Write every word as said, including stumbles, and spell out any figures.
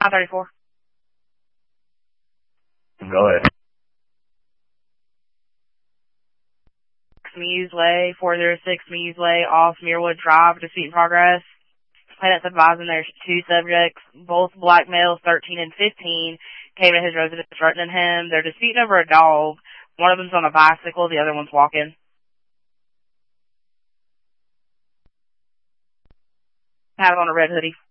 nine thirty-four. Go ahead. Museway, four oh six Museway, off Muirwood Drive, dispute in progress. Plaintiff's advising there's two subjects, both black males, thirteen and fifteen, came to his residence threatening him. They're disputing over a dog. One of them's on a bicycle, the other one's walking. Have on a red hoodie.